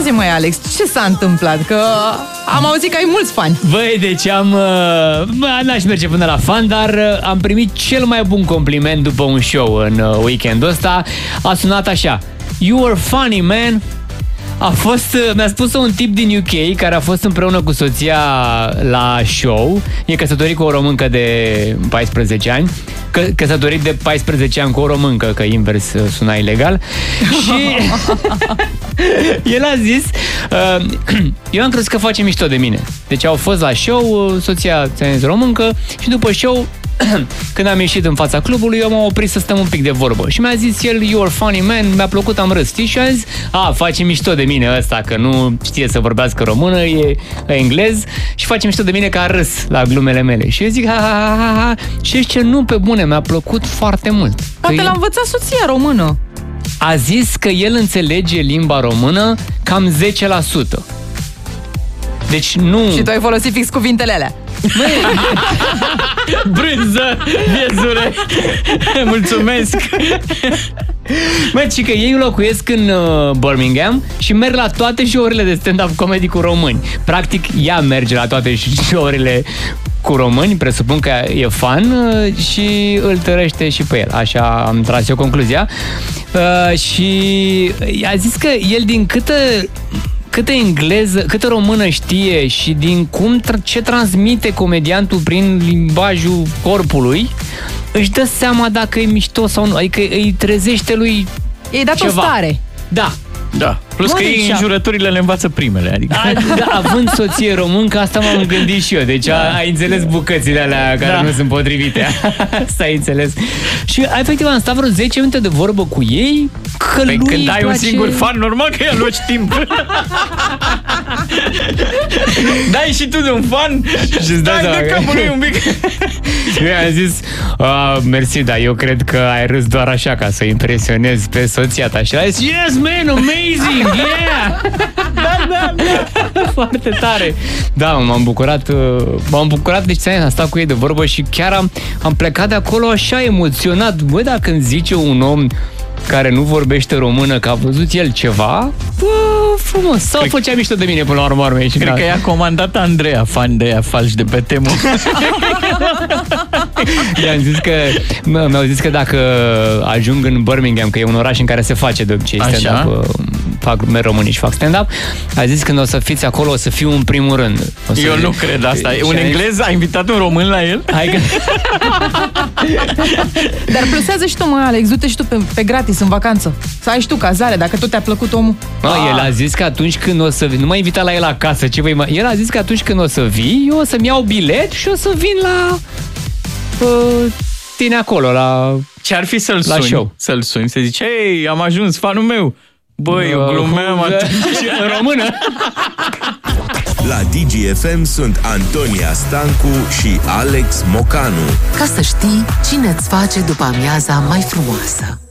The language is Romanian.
zi, măi, Alex, ce s-a întâmplat? Că am auzit că ai mulți fani. Băi, deci n-aș merge până la fan, dar am primit cel mai bun compliment după un show în weekendul ăsta. A sunat așa: "You were funny, man." Mi-a spus un tip din UK care a fost împreună cu soția la show. E căsătorit cu o româncă de 14 ani. Căsătorit de 14 ani cu o româncă, că invers suna ilegal. Și el a zis, eu am crezut că face mișto de mine. Deci au fost la show, soția româncă, și după show, când am ieșit în fața clubului, eu m-am oprit să stăm un pic de vorbă. Și mi-a zis el: "You are funny, man." Mi-a plăcut, am râs, știi? Și am zis: face mișto de mine ăsta, că nu știe să vorbească română, e englez, și face mișto de mine că a râs la glumele mele. Și eu zic: ha. Și zice: "Nu, pe bune, mi-a plăcut foarte mult." Poate l-a învățat soția română. A zis că el înțelege limba română cam 10%. Deci nu... Și tu ai folosit fix cuvintele alea. Brânză, viezure. Mulțumesc. Mă, ci că ei locuiesc în Birmingham și merg la toate show-urile de stand-up comedy cu români. Practic, ea merge la toate show-urile cu români, presupun că e fan și îl tărește și pe el. Așa am tras eu concluzia. Și a zis că el, din câtă engleză, câtă română știe și din ce transmite comediantul prin limbajul corpului, își dă seama dacă e mișto sau nu. Adică îi trezește lui i-ai dat ceva. O stare. Da. Plus că ei înjurăturile le învață primele. Adică. Având soție româncă, asta m-am gândit și eu. Deci ai înțeles bucățile alea care nu sunt potrivite. Asta ai înțeles. Și efectiv am stat vreo 10 minute de vorbă cu ei. Că lui când ai un singur fan, normal că ea luați timp. Dai și tu de un fan și stai de capul lui un pic. Eu i-am zis: mersi, dar eu cred că ai râs doar așa ca să impresionezi pe soția ta. Și a zis: "Yes, man, amazing, yeah!" Da. Foarte tare. Da, m-am bucurat, deci am stat cu ei de vorbă și chiar am plecat de acolo așa emoționat. Bă, dacă îmi zice un om care nu vorbește română că a văzut el ceva, frumos. Sau făcea mișto de mine până la urmă. Cred că i-a comandat Andreea fan de ea falși de pe temă. Mi-au zis că dacă ajung în Birmingham, că e un oraș în care se face de obicei stand-up, fac românii și fac stand-up, a zis: când o să fiți acolo, o să fiu în primul rând. Eu nu cred asta. Un englez a invitat un român la el? Dar plusează și tu, mă, Alex, du-te și tu pe gratis în vacanță. Să ai și tu cazare, dacă tot te-a plăcut omul. El a zis că atunci când o să vii, nu m-a invitat la el acasă, el a zis că atunci când o să vii, eu o să-mi iau bilet și o să vin la tine acolo, la... Ce-ar fi să-l suni? Show. Să-l suni, să zici: "Hei, am ajuns, fanul meu." Băi, eu glumeam atunci în română. La DGFM sunt Antonia Stancu și Alex Mocanu. Ca să știi cine îți face după amiaza mai frumoasă.